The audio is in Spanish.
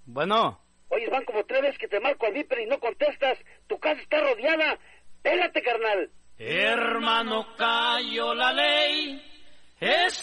Bueno. Oye, van como 3 veces que te marco al Viper y no contestas. Tu casa está rodeada. Pélate, carnal. Hermano, cayó la ley.